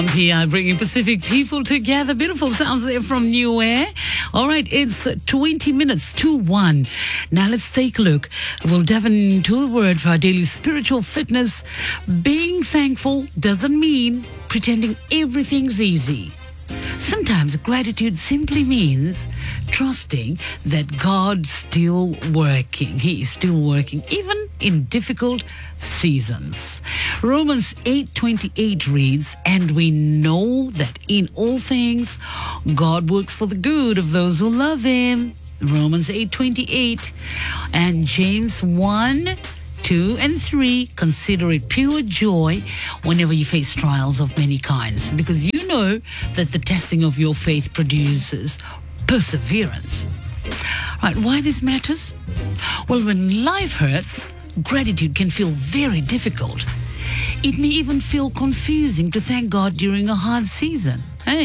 PI bringing Pacific people together. Beautiful sounds there from New Air. All right, it's 20 minutes to 1. Now let's take a look. We'll dive into a word for our daily spiritual fitness. Being thankful doesn't mean pretending everything's easy. Sometimes gratitude simply means trusting that God's still working. He is still working, even in difficult seasons. Romans 8:28 reads, "And we know that in all things God works for the good of those who love Him." Romans 8:28. And James 1:2 and 3, consider it pure joy whenever you face trials of many kinds, because you know that the testing of your faith produces perseverance. Right, why this matters? Well, when life hurts, gratitude can feel very difficult. It may even feel confusing to thank God during a hard season.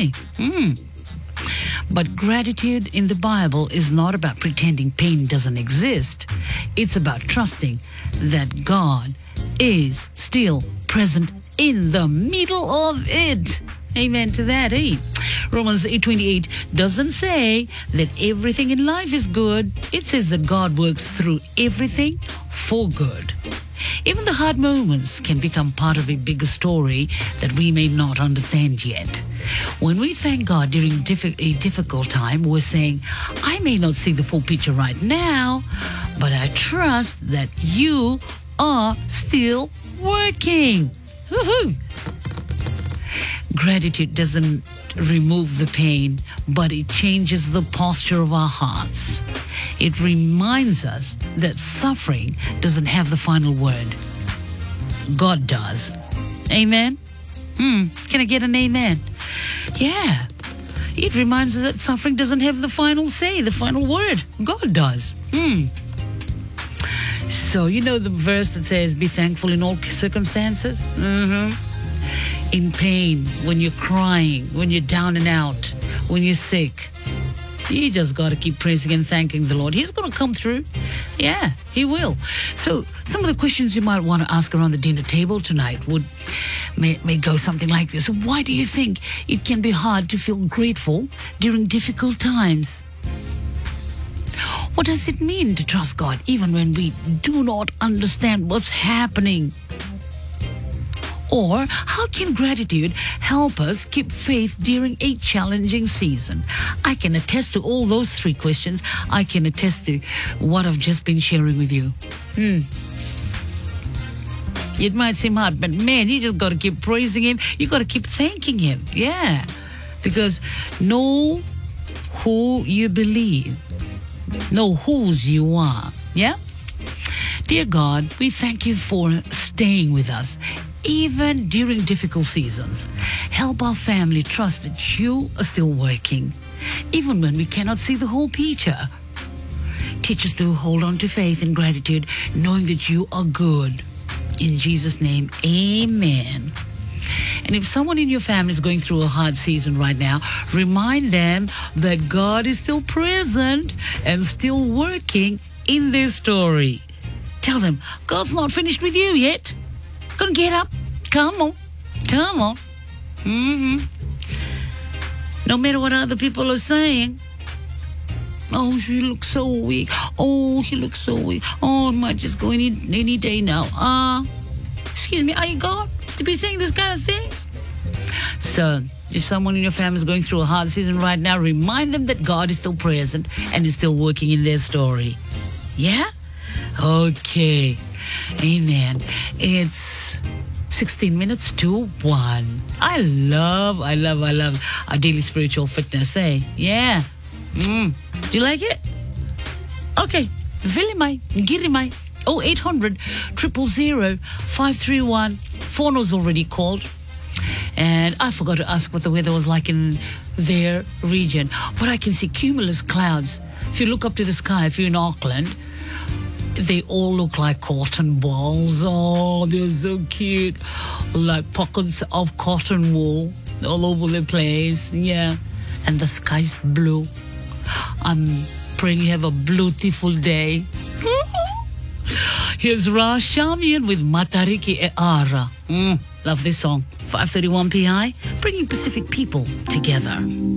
But gratitude in the Bible is not about pretending pain doesn't exist. It's about trusting that God is still present in the middle of it. Amen to that, eh? Romans 8:28 doesn't say that everything in life is good. It says that God works through everything for good. Even the hard moments can become part of a bigger story that we may not understand yet. When we thank God during a difficult time, we're saying, I may not see the full picture right now, but I trust that you are still working. Woohoo! Gratitude doesn't remove the pain, but it changes the posture of our hearts. It reminds us that suffering doesn't have the final word. God does. Amen? Can I get an amen? Yeah. It reminds us that suffering doesn't have the final say, the final word. God does. So, you know the verse that says, be thankful in all circumstances? In pain, when you're crying, when you're down and out, when you're sick, you just got to keep praising and thanking the Lord. He's going to come through. Yeah, He will. So some of the questions you might want to ask around the dinner table tonight may go something like this. Why do you think it can be hard to feel grateful during difficult times? What does it mean to trust God even when we do not understand what's happening? Or how can gratitude help us keep faith during a challenging season? I can attest to all those three questions. I can attest to what I've just been sharing with you. It might seem hard, but man, you just got to keep praising Him. You got to keep thanking Him. Yeah. Because know who you believe. Know whose you are. Yeah? Dear God, we thank You for staying with us even during difficult seasons. Help our family trust that You are still working, even when we cannot see the whole picture. Teach us to hold on to faith and gratitude, knowing that You are good. In Jesus' name, amen. And if someone in your family is going through a hard season right now, remind them that God is still present and still working in their story. Tell them, God's not finished with you yet. Gonna get up. Come on. Come on. No matter what other people are saying. Oh, she looks so weak. Oh, he looks so weak. Oh, it might just go any day now. Excuse me, are you God to be saying this kind of things? So, if someone in your family is going through a hard season right now, remind them that God is still present and is still working in their story. Yeah? Okay. Amen. It's 16 minutes to 1. I love our daily spiritual fitness, eh? Yeah. Do you like it? Okay. Vilimai, Girimai, 0800 000 531. Phono's already called. And I forgot to ask what the weather was like in their region. But I can see cumulus clouds. If you look up to the sky, if you're in Auckland, they all look like cotton balls. Oh, they're so cute. Like pockets of cotton wool all over the place. Yeah. And the sky's blue. I'm praying you have a beautiful day. Here's Ra Shamian with Matariki e Ara. Love this song. 5:31 PI, bringing Pacific people together.